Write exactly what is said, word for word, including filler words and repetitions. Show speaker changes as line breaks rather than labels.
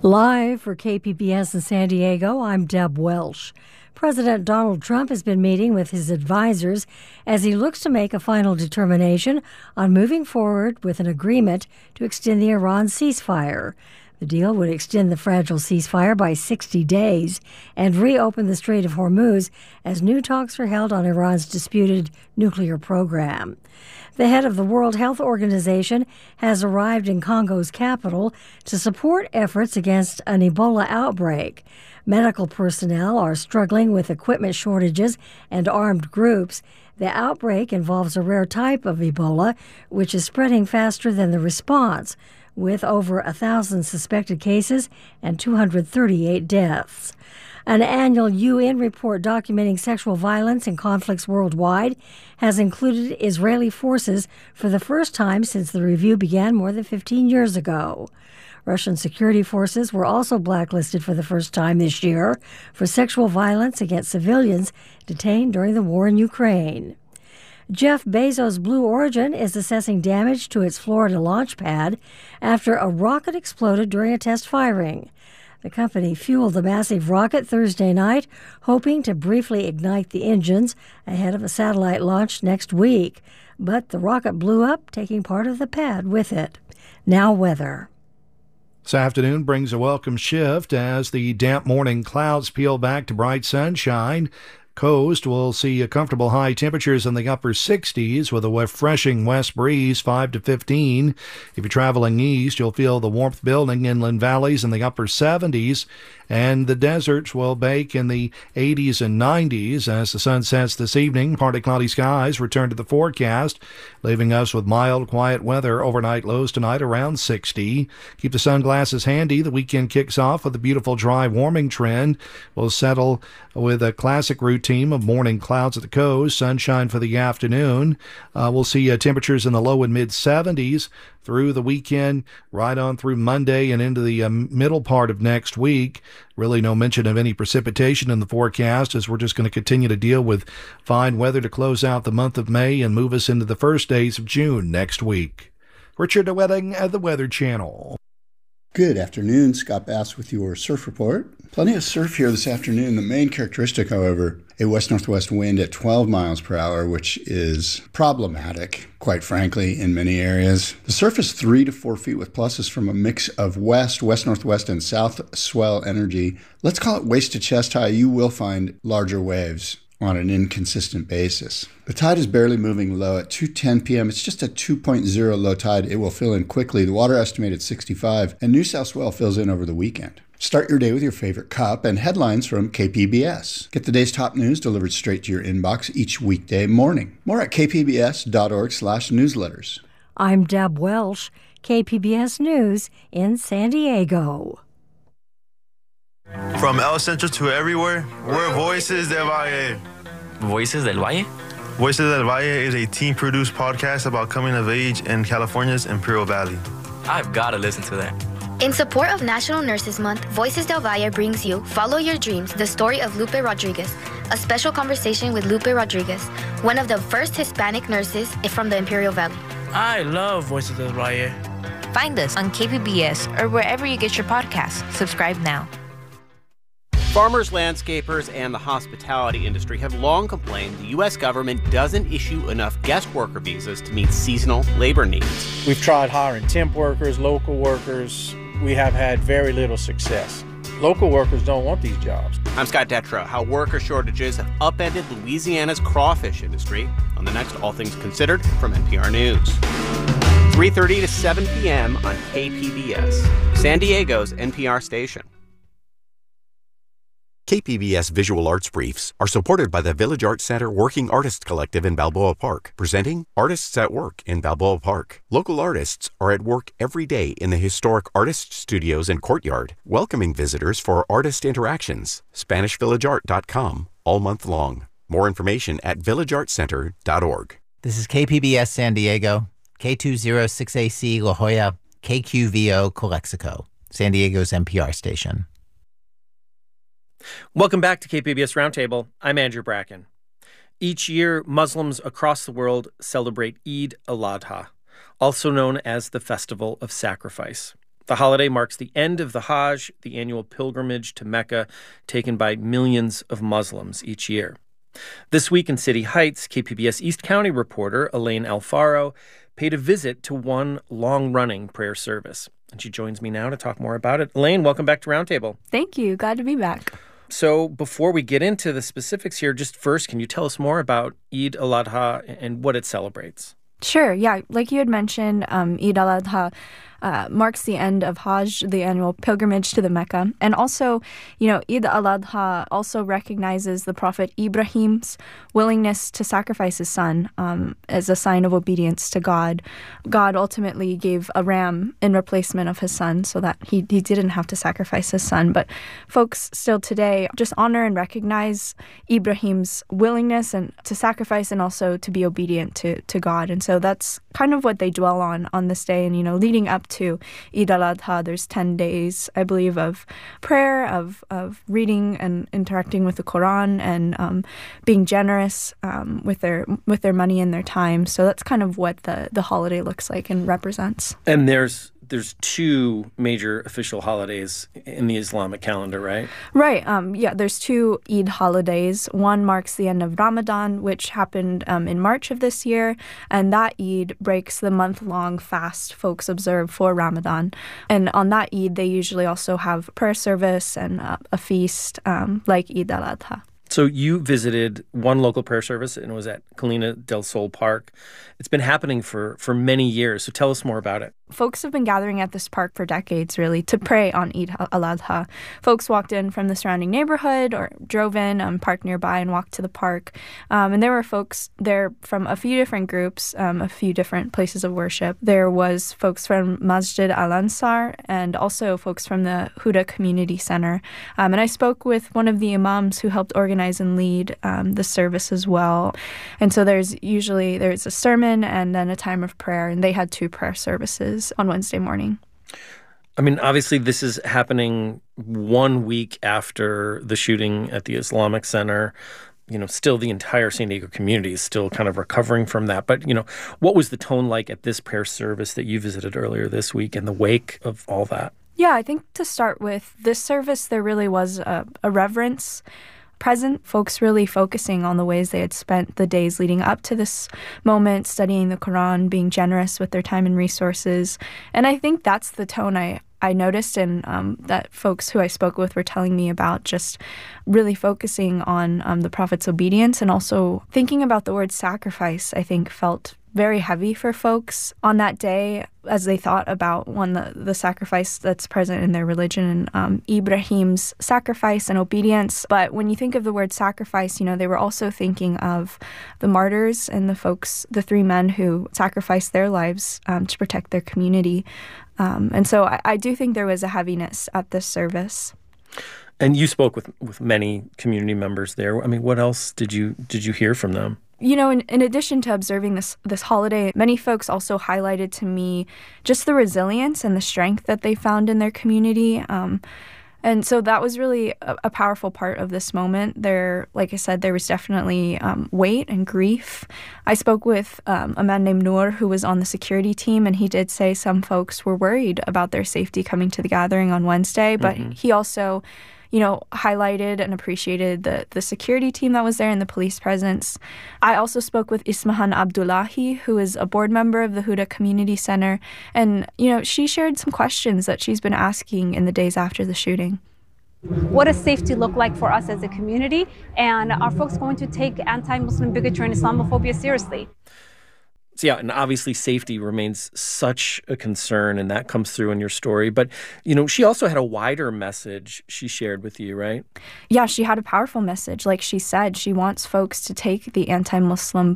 Live for K P B S in San Diego, I'm Deb Welsh. President Donald Trump has been meeting with his advisors as he looks to make a final determination on moving forward with an agreement to extend the Iran ceasefire. The deal would extend the fragile ceasefire by sixty days and reopen the Strait of Hormuz as new talks are held on Iran's disputed nuclear program. The head of the World Health Organization has arrived in Congo's capital to support efforts against an Ebola outbreak. Medical personnel are struggling with equipment shortages and armed groups. The outbreak involves a rare type of Ebola, which is spreading faster than the response, with over one thousand suspected cases and two hundred thirty-eight deaths. An annual U N report documenting sexual violence in conflicts worldwide has included Israeli forces for the first time since the review began more than fifteen years ago. Russian security forces were also blacklisted for the first time this year for sexual violence against civilians detained during the war in Ukraine. Jeff Bezos' Blue Origin is assessing damage to its Florida launch pad after a rocket exploded during a test firing. The company fueled the massive rocket Thursday night, hoping to briefly ignite the engines ahead of a satellite launch next week. But the rocket blew up, taking part of the pad with it. Now weather.
This afternoon brings a welcome shift as the damp morning clouds peel back to bright sunshine. Coast will see a comfortable high temperatures in the upper sixties with a refreshing west breeze, five to fifteen. If you're traveling east, you'll feel the warmth building. Inland valleys in the upper seventies, and the deserts will bake in the eighties and nineties. As the sun sets this evening, partly cloudy skies return to the forecast, leaving us with mild, quiet weather. Overnight lows tonight around sixty. Keep the sunglasses handy. The weekend kicks off with a beautiful dry warming trend. We'll settle with a classic routine of morning clouds at the coast, sunshine for the afternoon. Uh, we'll see uh, temperatures in the low and mid seventies through the weekend, right on through Monday and into the uh, middle part of next week. Really no mention of any precipitation in the forecast, as we're just going to continue to deal with fine weather to close out the month of May and move us into the first days of June next week. Richard DeWetting at the Weather Channel.
Good afternoon, Scott Bass with your surf report. Plenty of surf here this afternoon. The main characteristic, however, a west-northwest wind at twelve miles per hour, which is problematic, quite frankly, in many areas. The surf is three to four feet with pluses from a mix of west, west-northwest, and south swell energy. Let's call it waist to chest high. You will find larger waves on an inconsistent basis. The tide is barely moving low at two ten p.m. It's just a two point oh low tide. It will fill in quickly. The water estimated sixty-five, and New South Swell fills in over the weekend. Start your day with your favorite cup and headlines from K P B S. Get the day's top news delivered straight to your inbox each weekday morning. More at k p b s dot org slash newsletters.
I'm Deb Welsh, K P B S News in San Diego.
From El Centro to everywhere, we're Voices del Valle.
Voices del Valle?
Voices del Valle is a team-produced podcast about coming of age in California's Imperial Valley.
I've got to listen to that.
In support of National Nurses Month, Voices del Valle brings you Follow Your Dreams, the story of Lupe Rodriguez, a special conversation with Lupe Rodriguez, one of the first Hispanic nurses from the Imperial Valley.
I love Voices del Valle.
Find us on K P B S or wherever you get your podcasts. Subscribe now.
Farmers, landscapers, and the hospitality industry have long complained the U S government doesn't issue enough guest worker visas to meet seasonal labor needs.
We've tried hiring temp workers, local workers. We have had very little success. Local workers don't want these jobs.
I'm Scott Detrow. How worker shortages have upended Louisiana's crawfish industry on the next All Things Considered from N P R News. three thirty to seven p.m. on K P B S, San Diego's N P R station.
K P B S Visual Arts Briefs are supported by the Village Arts Center Working Artists Collective in Balboa Park, presenting Artists at Work in Balboa Park. Local artists are at work every day in the historic artist studios and courtyard, welcoming visitors for artist interactions. Spanish Village Art dot com, all month long. More information at village art center dot org.
This is K P B S San Diego, K two oh six A C La Jolla, K Q V O Calexico, San Diego's N P R station.
Welcome back to K P B S Roundtable. I'm Andrew Bracken. Each year, Muslims across the world celebrate Eid al-Adha, also known as the Festival of Sacrifice. The holiday marks the end of the Hajj, the annual pilgrimage to Mecca taken by millions of Muslims each year. This week in City Heights, K P B S East County reporter Elaine Alfaro paid a visit to one long-running prayer service. And she joins me now to talk more about it. Elaine, welcome back to Roundtable.
Thank you. Glad to be back.
So before we get into the specifics here, just first, can you tell us more about Eid al-Adha and what it celebrates?
Sure. Yeah. Like you had mentioned, um, Eid al-Adha uh, marks the end of Hajj, the annual pilgrimage to the Mecca. And also, you know, Eid al-Adha also recognizes the Prophet Ibrahim's willingness to sacrifice his son um, as a sign of obedience to God. God ultimately gave a ram in replacement of his son so that he, he didn't have to sacrifice his son. But folks still today just honor and recognize Ibrahim's willingness and to sacrifice and also to be obedient to, to God. And so that's kind of what they dwell on on this day. And, you know, leading up to Eid al-Adha, there's ten days, I believe, of prayer, of of reading and interacting with the Quran, and um, being generous um, with their with their money and their time. So that's kind of what the, the holiday looks like and represents.
And there's there's two major official holidays in the Islamic calendar, right?
Right. Um, yeah, there's two Eid holidays. One marks the end of Ramadan, which happened um, in March of this year, and that Eid breaks the month-long fast folks observe for Ramadan. And on that Eid, they usually also have prayer service and uh, a feast um, like Eid al-Adha.
So you visited one local prayer service, and it was at Colina del Sol Park. It's been happening for, for many years, so tell us more about it.
Folks have been gathering at this park for decades, really, to pray on Eid al-Adha. Folks walked in from the surrounding neighborhood or drove in, um, parked nearby, and walked to the park. Um, and there were folks there from a few different groups, um, a few different places of worship. There was folks from Masjid Al-Ansar and also folks from the Huda Community Center. Um, and I spoke with one of the imams who helped organize and lead um, the service as well. And so there's usually there's a sermon and then a time of prayer, and they had two prayer services on Wednesday morning.
I mean, obviously, this is happening one week after the shooting at the Islamic Center. You know, still the entire San Diego community is still kind of recovering from that. But, you know, what was the tone like at this prayer service that you visited earlier this week in the wake of all that?
Yeah, I think to start with, this service, there really was a, a reverence present, folks really focusing on the ways they had spent the days leading up to this moment, studying the Quran, being generous with their time and resources. And I think that's the tone I, I noticed, and um, that folks who I spoke with were telling me about, just really focusing on um, the Prophet's obedience, and also thinking about the word sacrifice, I think felt very heavy for folks on that day as they thought about, one, the, the sacrifice that's present in their religion and um, Ibrahim's sacrifice and obedience. But when you think of the word sacrifice, you know, they were also thinking of the martyrs and the folks, the three men who sacrificed their lives um, to protect their community. Um, and so I, I do think there was a heaviness at this service.
And you spoke with, with many community members there. I mean, what else did you did you hear from them?
You know, in, in addition to observing this this holiday, many folks also highlighted to me just the resilience and the strength that they found in their community. Um, and so that was really a, a powerful part of this moment. There, like I said, there was definitely um, weight and grief. I spoke with um, a man named Noor who was on the security team, and he did say some folks were worried about their safety coming to the gathering on Wednesday, but mm-hmm. he also, you know, highlighted and appreciated the, the security team that was there and the police presence. I also spoke with Ismahan Abdullahi, who is a board member of the Huda Community Center. And, you know, she shared some questions that she's been asking in the days after the shooting.
What does safety look like for us as a community? And are folks going to take anti-Muslim bigotry and Islamophobia seriously?
So yeah, and obviously safety remains such a concern, and that comes through in your story. But, you know, she also had a wider message she shared with you, right?
Yeah, she had a powerful message. Like she said, she wants folks to take the anti-Muslim